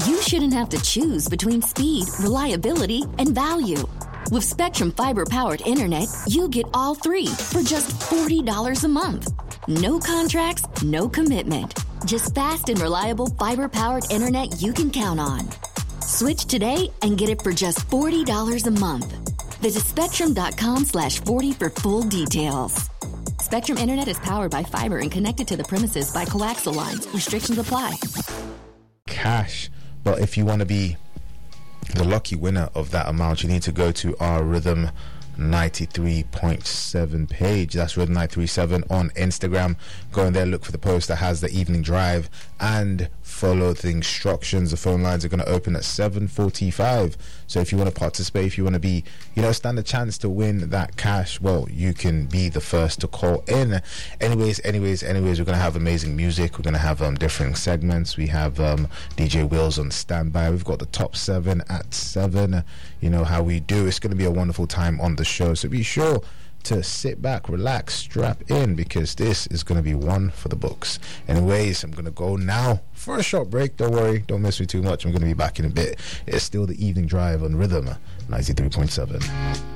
you shouldn't have to choose between speed, reliability, and value. With Spectrum Fiber-powered internet, you get all three for just $40 a month. No contracts, no commitment. Just fast and reliable fiber-powered internet you can count on. Switch today and get it for just $40 a month. Visit spectrum.com/40 for full details. Spectrum Internet is powered by fiber and connected to the premises by coaxial lines. Restrictions apply. Cash. But if you want to be the lucky winner of that amount, you need to go to our Rhythm 93.7 page. That's Rhythm 937 on Instagram. Go in there, look for the post that has the evening drive, and follow the instructions. The phone lines are going to open at 7:45. So if you want to participate, if you want to be, stand a chance to win that cash, well, you can be the first to call in. Anyways, we're going to have amazing music. We're going to have different segments. We have DJ Wills on standby. We've got the top 7 at 7. You know how we do. It's going to be a wonderful time on the show. So be sure to sit back, relax, strap in, because this is going to be one for the books. Anyways, I'm going to go now for a short break. Don't worry, don't miss me too much. I'm going to be back in a bit. It's still the evening drive on Rhythm 93.7.